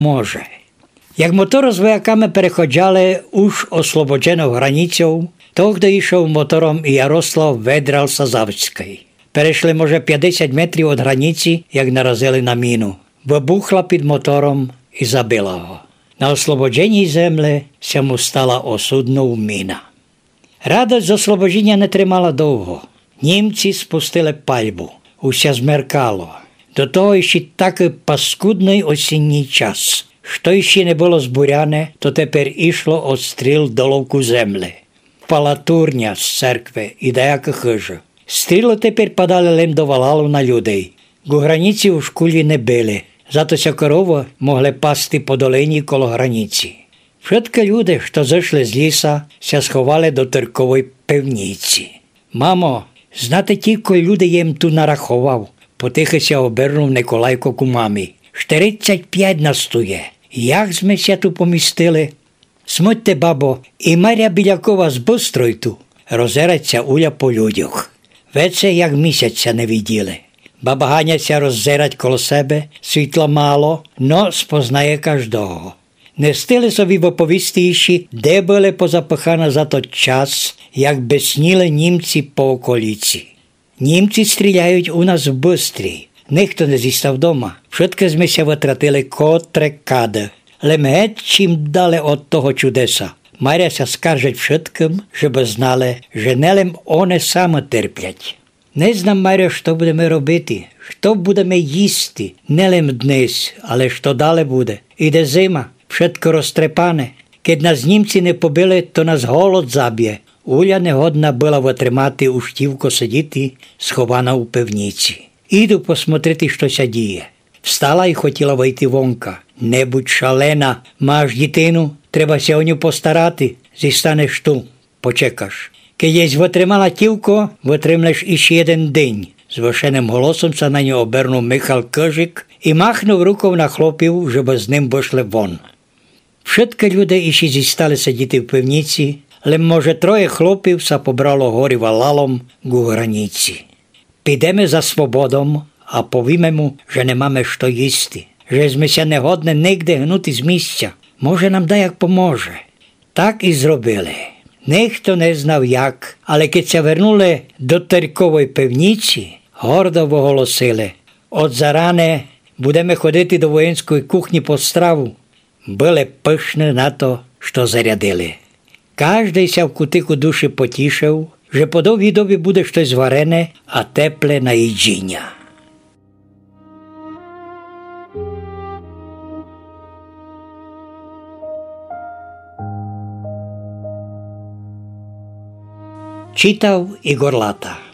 Може. Як мотор з вояками переходили уж освободжену границю, то, хто йшов мотором, і Ярослав Ведрал Сазавський. Перейшли, може, 50 метрів від границі, як наразили на міну. Вибухла під мотором і забила його. На освободженій землі цьому стала осудною міна. Радость з освобождення не тримала довго. Німці спустили пальбу. Усе змеркало. До того ще такий паскудний осінній час. Що ще не було збуряне, то тепер ішло отстріл до ловку землі. Впала турня з церкви і деяка хижа. Стріли тепер падали лим до валалу на людей. Гу границі у школі не били, зато ся корови могли пасти по долині коло границі. Všetky люди, що зайшли з ліса, ся сховали до церкової пивниці. Мамо, знате тільки люди їм ту нарахував, потихо ся обернув Николайко ку мамі. 45 нас ту є. Як ми ся ту помістили? Смутьте, бабо, і Марія Білякова з Бистройту. Розереться Уля по людях. Веце, як місяця не виділи. Баба ганяться роззирать коло себе, світла мало, но спознає кожного. Не встигли собі в оповістіші, де були позапихано за той час, як безсніли німці по околиці. Німці стріляють у нас в Бистрій. Ніхто не зістав дома. Všetky ми ся витратили котре каде. Лем геть чим дали от того чудеса. Маря ся скаржить všetkим, щоб знали, що не лем вони саме терплять. Не знам, Маря, що будемо робити, що будемо їсти. Не лем днес, але що далі буде. Іде зима, všetko розтрепане. Keď нас німці не побили, то нас голод заб'є. Уля негодна була витримати у штівко сидіти, схована у пивниці. Іду посмотрити, що ся діє. Встала і хотіла вийти вонка. Не будь шалена, маєш дитину, треба ся о ню постарати. Зістанеш ту, почекаш. Кедесь витримала тівко, витримлеш іще один день. З вишеним голосом се на нього обернув Михал Кижик і махнув рукою на хлопів, щоб з ним вийшли вон. Všetky люди іще зістали сидіти в пивниці, але, може, троє хлопів се побрало горі валалом гу границі. Підемо за свободом, а повімо йому, що не маємо що їсти, що ми ся не годні нігде гнути з місця. Може, нам да як поможе. Так і зробили. Ніхто не знав як, але коли се вернули до церкової пивниці, гордо оголосили: от заране будемо ходити до воєнської кухні по страву. Були пишні на то, що зарядили. Кожний ся в кутику душі потішив, що по довгій добі буде щось варене, а тепле на їджіння. Читав Ігор Лата.